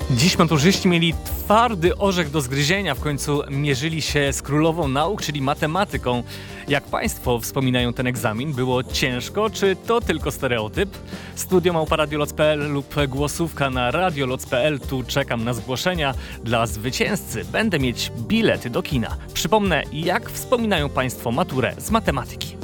Dziś maturzyści mieli twardy orzech do zgryzienia, w końcu mierzyli się z królową nauk, czyli matematyką. Jak Państwo wspominają ten egzamin? Było ciężko, czy to tylko stereotyp? Studio małpa.radioloc.pl lub głosówka na radioloc.pl. Tu czekam na zgłoszenia. Dla zwycięzcy będę mieć bilety do kina. Przypomnę, jak wspominają Państwo maturę z matematyki.